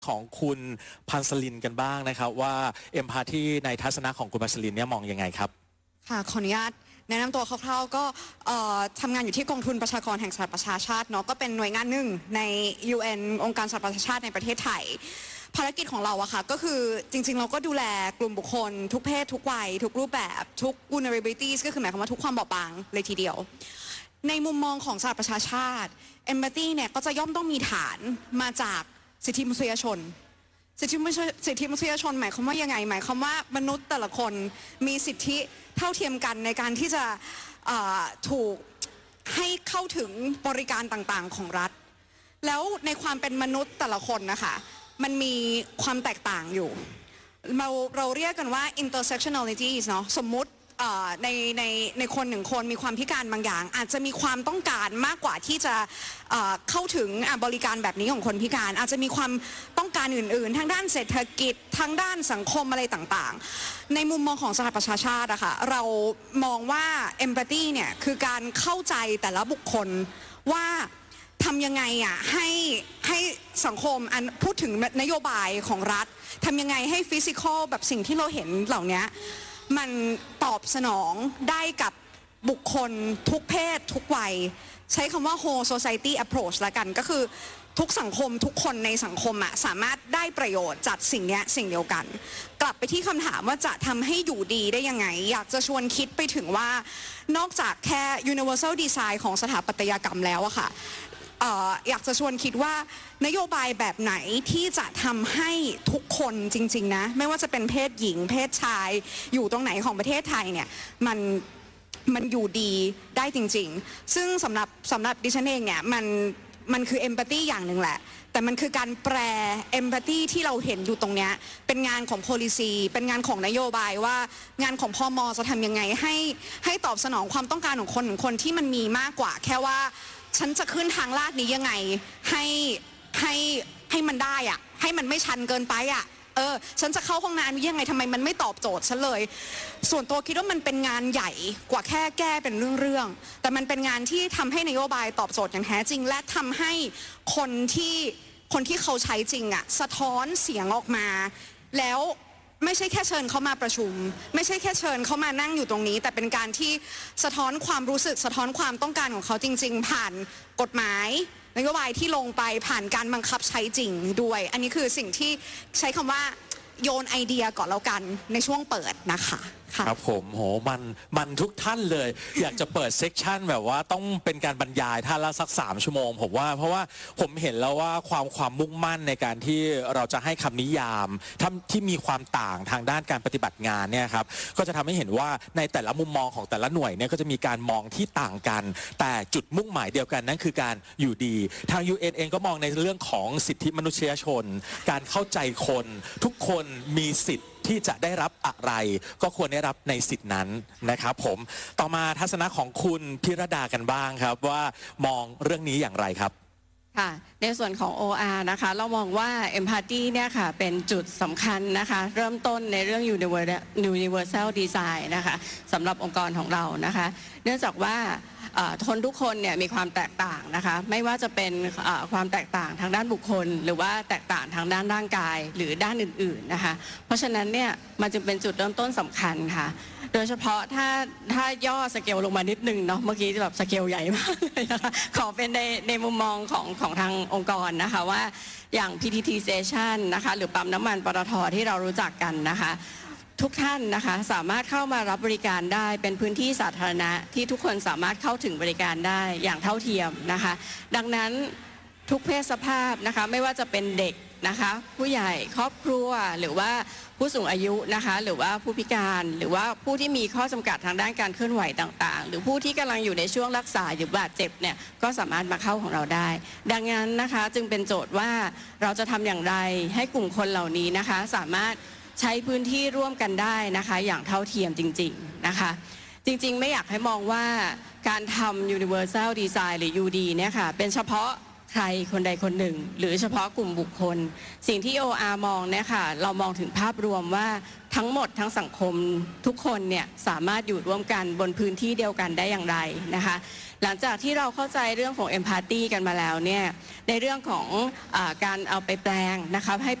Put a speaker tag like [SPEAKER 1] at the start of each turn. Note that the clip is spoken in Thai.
[SPEAKER 1] ของคุณพันสลินกันบ้างนะครับว่าเอ็มพาที่ในทัศนะของคุณพันสลินเนี่ยมองยังไงครับ
[SPEAKER 2] ค่ะขออนุญาตแนะนำตัวคร่าวๆก็ทำงานอยู่ที่กองทุนประชากรแห่งสหประชาชาติเนาะก็เป็นหน่วยงานหนึ่งใน UN องค์การสหประชาชาติในประเทศไทยภารกิจของเราอะค่ะก็คือจริงๆเราก็ดูแลกลุ่มบุคคลทุกเพศทุกวัยทุกรูปแบบทุก vulnerabilities ก็คือหมายความว่าทุกความบอบบางเลยทีเดียวในมุมมองของสหประชาชาติ empathy เนี่ยก็จะย่อมต้องมีฐานมาจากสิทธิมนุษยชนสิทธิมนุษยชนหมายความว่ายังไงหมายความว่ามนุษย์แต่ละคนมีสิทธิเท่าเทียมกันในการที่จะถูกให้เข้าถึงบริการต่างๆของรัฐแล้วในความเป็นมนุษย์แต่ละคนนะคะมันมีความแตกต่างอยู่เราเรียกกันว่า intersectionalities เนาะสมมุติในคนหนึ่งคนมีความพิการบางอย่างอาจจะมีความต้องการมากกว่าที่จะเข้าถึงบริการแบบนี้ของคนพิการอาจจะมีความต้องการอื่นๆทางด้านเศรษฐกิจทางด้านสังคมอะไรต่างๆในมุมมองของสหประชาชาติอะค่ะเรามองว่า empathy เนี่ยคือการเข้าใจแต่ละบุคคลว่าทำยังไงอะให้สังคมพูดถึงนโยบายของรัฐทำยังไงให้ฟิสิกอลแบบสิ่งที่เราเห็นเหล่านี้มันตอบสนองได้กับบุคคลทุกเพศทุกวัยใช้คำว่า whole society approach ละกันก็คือทุกสังคมทุกคนในสังคมอะสามารถได้ประโยชน์จากสิ่งนี้สิ่งเดียวกันกลับไปที่คำถามว่าจะทำให้อยู่ดีได้ยังไงอยากจะชวนคิดไปถึงว่านอกจากแค่ universal design ของสถาปัตยกรรมแล้วอะค่ะอยากจะชวนคิดว่านโยบายแบบไหนที่จะทำให้ทุกคนจริงๆนะไม่ว่าจะเป็นเพศหญิงเพศชายอยู่ตรงไหนของประเทศไทยเนี่ยมันอยู่ดีได้จริงๆซึ่งสำหรับดิฉันเองเนี่ยมันคือ empathy อย่างหนึ่งแหละแต่มันคือการแปล empathy ที่เราเห็นอยู่ตรงเนี้ยเป็นงานของ policy เป็นงานของนโยบายว่างานของพม.จะทำยังไงให้ตอบสนองความต้องการของคนที่มันมีมากกว่าแค่ว่าฉันจะขึ้นทางลาดนี้ยังไงให้มันได้อะให้มันไม่ชันเกินไปอะฉันจะเข้าห้องน้ำยังไงทำไมมันไม่ตอบโจทย์ฉันเลยส่วนตัวคิดว่ามันเป็นงานใหญ่กว่าแค่แก้เป็นเรื่องแต่มันเป็นงานที่ทำให้นโยบายตอบโจทย์อย่างแท้จริงและทำให้คนที่เขาใช้จริงอะสะท้อนเสียงออกมาแล้วไม่ใช่แค่เชิญเขามาประชุมไม่ใช่แค่เชิญเขามานั่งอยู่ตรงนี้แต่เป็นการที่สะท้อนความรู้สึกสะท้อนความต้องการของเขาจริงๆผ่านกฎหมายนโยบายที่ลงไปผ่านการบังคับใช้จริงด้วยอันนี้คือสิ่งที่ใช้คำว่าโยนไอเดียก่อนแล้วกันในช่วงเปิดนะคะ
[SPEAKER 1] ครับผมโหมันทุกท่านเลย อยากจะเปิดเซกชันแบบว่าต้องเป็นการบรรยายท่านละสัก3 ชั่วโมงผมว่าเพราะว่าผมเห็นแล้วว่าความมุ่งมั่นในการที่เราจะให้คำนิยามที่มีความต่างทางด้านการปฏิบัติงานเนี่ยครับก็จะทำให้เห็นว่าในแต่ละมุมมองของแต่ละหน่วยเนี่ยก็จะมีการมองที่ต่างกันแต่จุดมุ่งหมายเดียวกันนั่นคือการอยู่ดีทาง UN เองก็มองในเรื่องของสิทธิมนุษยชนการเข้าใจคนทุกคนมีสิทธิที่จะได้รับอะไรก็ควรได้รับในสิทธินั้นนะครับผมต่อมาทัศนะของคุณพิรดากันบ้างครับว่ามองเรื่องนี้อย่างไรครับ
[SPEAKER 3] ค่ะในส่วนของ OR นะคะเรามองว่า Empathy เนี่ยค่ะเป็นจุดสำคัญนะคะเริ่มต้นในเรื่อง Universal Design นะคะสำหรับองค์กรของเรานะคะเนื่องจากว่าคนทุกคนเนี่ยมีความแตกต่างนะคะไม่ว่าจะเป็นความแตกต่างทางด้านบุคคลหรือว่าแตกต่างทางด้านร่างกายหรือด้านอื่นๆนะคะเพราะฉะนั้นเนี่ยมันจึงเป็นจุดเริ่มต้นสำคัญค่ะโดยเฉพาะถ้าย่อสเกลลงมานิดนึงเนาะเมื่อกี้แบบสเกลใหญ่มากเลยนะคะขอเป็นในมุมมองของทางองค์กรนะคะว่าอย่าง PTT Station นะคะหรือปั๊มน้ำมันปตท.ที่เรารู้จักกันนะคะทุกท่านนะคะสามารถเข้ามารับบริการได้เป็นพื้นที่สาธารณะที่ทุกคนสามารถเข้าถึงบริการได้อย่างเท่าเทียมนะคะดังนั้นทุกเพศสภาพนะคะไม่ว่าจะเป็นเด็กนะคะผู้ใหญ่ครอบครัวหรือว่าผู้สูงอายุนะคะหรือว่าผู้พิการหรือว่าผู้ที่มีข้อจำกัดทางด้านการเคลื่อนไหวต่างๆหรือผู้ที่กำลังอยู่ในช่วงรักษาหรือบาดเจ็บเนี่ยก็สามารถมาเข้าของเราได้ดังนั้นนะคะจึงเป็นโจทย์ว่าเราจะทำอย่างไรให้กลุ่มคนเหล่านี้นะคะสามารถใช้พื้นที่ร่วมกันได้นะคะอย่างเท่าเทียมจริงๆนะคะจริงๆไม่อยากให้มองว่าการทำ Universal Design หรือ UD เนี่ยค่ะเป็นเฉพาะใครคนใดคนหนึ่งหรือเฉพาะกลุ่มบุคคลสิ่งที่ OR มองเนี่ยค่ะเรามองถึงภาพรวมว่าทั้งหมดทั้งสังคมทุกคนเนี่ยสามารถอยู่ร่วมกันบนพื้นที่เดียวกันได้อย่างไรนะคะหลังจากที่เราเข้าใจเรื่องของ Empathy กันมาแล้วเนี่ยในเรื่องของการเอาไปแปลงนะคะให้